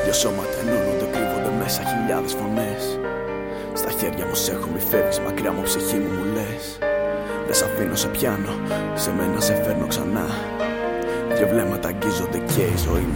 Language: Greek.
Δυο σώματα ενώνονται, κρύβονται μέσα χιλιάδες φωνές. Στα χέρια μου σ' έχω, μη φεύγεις μακριά μου, ψυχή μου μου λες. Δεν σ' αφήνω, σε πιάνω, σε μένα σε φέρνω ξανά. Δυο βλέμματα αγγίζονται και η ζωή μου